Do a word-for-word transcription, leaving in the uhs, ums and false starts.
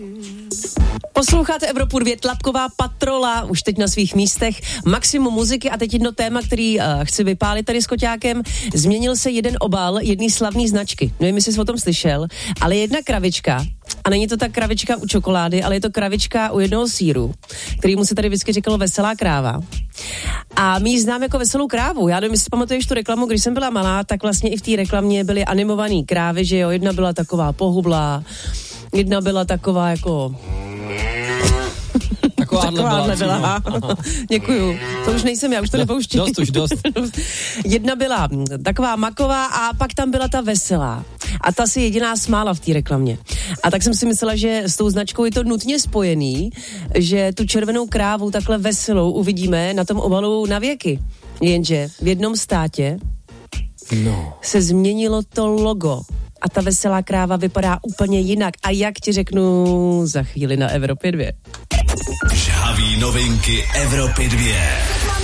Posloucháte Evropu dvě, Tlapková patrola, už teď na svých místech, maximum muziky a teď jedno téma, který uh, chci vypálit tady s Koťákem. Změnil se jeden obal jedné slavné značky. Nevím, jestli jsi o tom slyšel, ale jedna kravička, a není to ta kravička u čokolády, ale je to kravička u jednoho sýru, kterýmu se tady vždycky říkalo Veselá kráva. A my ji znám jako Veselou krávu. Já nevím, jestli pamatuješ tu reklamu, když jsem byla malá, tak vlastně i v té reklamě byly animované krávy, že jo, jedna byla taková pohublá, jedna byla taková jako... Takováhle byla. byla. Děkuju. To už nejsem, já už to Do, nepouštím. Dost už, dost. Jedna byla taková maková a pak tam byla ta veselá. A ta si jediná smála v té reklamě. A tak jsem si myslela, že s tou značkou je to nutně spojený, že tu červenou krávu takhle veselou uvidíme na tom obalu na věky. Jenže v jednom státě no. se změnilo to logo. A ta Veselá kráva vypadá úplně jinak. A jak ti řeknu za chvíli na Evropě dvě. Žhaví novinky Evropy dvě.